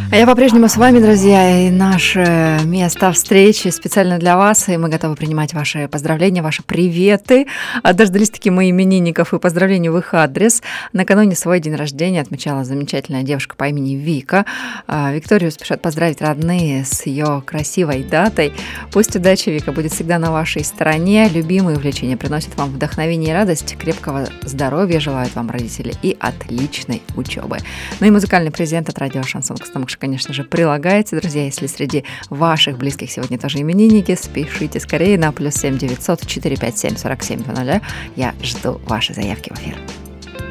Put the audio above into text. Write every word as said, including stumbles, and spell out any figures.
А я по-прежнему с вами, друзья, и наше место встречи специально для вас, и мы готовы принимать ваши поздравления, ваши приветы. А Дождались-таки мы именинников и поздравлений в их адрес. Накануне свой день рождения отмечала замечательная девушка по имени Вика. А, Викторию спешат поздравить родные с ее красивой датой. Пусть удача, Вика, будет всегда на вашей стороне. Любимые увлечения приносят вам вдохновение и радость. Крепкого здоровья желают вам родители и отличной учебы. Ну и музыкальный презент от радио «Шансон Костомукша», конечно же, прилагается. Друзья, если среди ваших близких сегодня тоже именинники, спешите скорее на плюс семь девятьсот четыре пять семь сорок семь ноль ноль. Я жду ваши заявки в эфир.